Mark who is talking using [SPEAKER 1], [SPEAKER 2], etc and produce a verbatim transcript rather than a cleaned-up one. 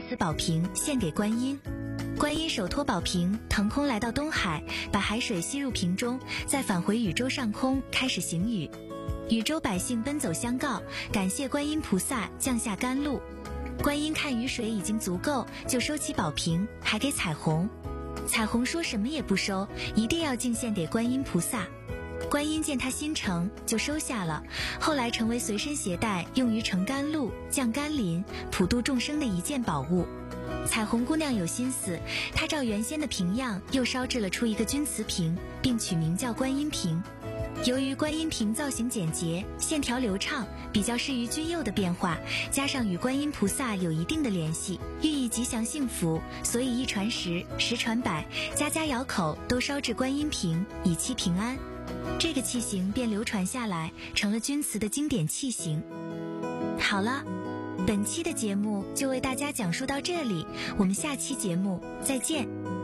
[SPEAKER 1] 此宝瓶献给观音。观音手托宝瓶，腾空来到东海，把海水吸入瓶中，再返回宇宙上空，开始行雨。宇宙百姓奔走相告，感谢观音菩萨降下甘露。观音看雨水已经足够，就收起宝瓶，还给彩虹。彩虹说什么也不收，一定要敬献给观音菩萨。观音见他心诚，就收下了，后来成为随身携带，用于盛甘露、降甘霖、普度众生的一件宝物。彩虹姑娘有心思，她照原先的瓶样又烧制了出一个钧瓷瓶，并取名叫观音瓶。由于观音瓶造型简洁，线条流畅，比较适于君佑的变化，加上与观音菩萨有一定的联系，寓意吉祥幸福，所以一传十，十传百，家家窑口都烧制观音瓶，以期平安。这个器型便流传下来，成了钧瓷的经典器型。好了，本期的节目就为大家讲述到这里，我们下期节目再见。